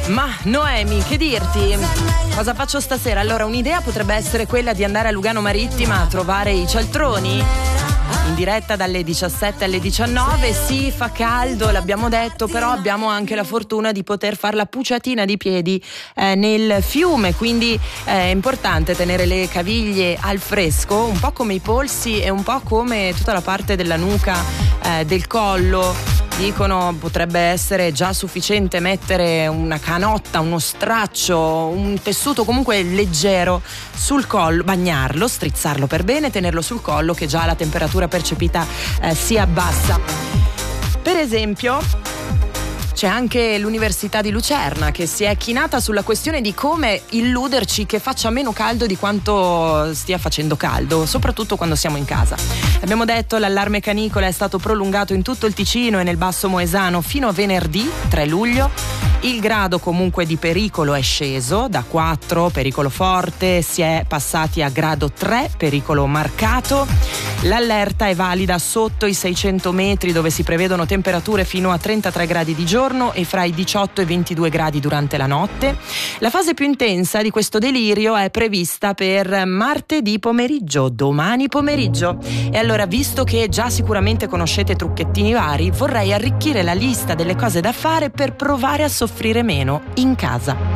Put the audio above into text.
Ma Noemi, che dirti? Cosa faccio stasera? Allora, un'idea potrebbe essere quella di andare a Lugano Marittima a trovare i cialtroni. In diretta dalle 17 alle 19, sì, fa caldo, l'abbiamo detto, però abbiamo anche la fortuna di poter fare la puciatina di piedi nel fiume, quindi è importante tenere le caviglie al fresco, un po' come i polsi e un po' come tutta la parte della nuca, del collo. Dicono potrebbe essere già sufficiente mettere una canotta, uno straccio, un tessuto comunque leggero sul collo, bagnarlo, strizzarlo per bene, tenerlo sul collo che già la temperatura percepita si abbassa. Per esempio c'è anche l'Università di Lucerna che si è chinata sulla questione di come illuderci che faccia meno caldo di quanto stia facendo caldo, soprattutto quando siamo in casa. Abbiamo detto l'allarme canicola è stato prolungato in tutto il Ticino e nel Basso Moesano fino a venerdì 3 luglio. Il grado comunque di pericolo è sceso da 4, pericolo forte, si è passati a grado 3, pericolo marcato. L'allerta è valida sotto i 600 metri dove si prevedono temperature fino a 33 gradi di giorno e fra i 18 e i 22 gradi durante la notte. La fase più intensa di questo delirio è prevista per martedì pomeriggio, domani pomeriggio. E allora, visto che già sicuramente conoscete trucchettini vari, vorrei arricchire la lista delle cose da fare per provare a soffrire meno in casa.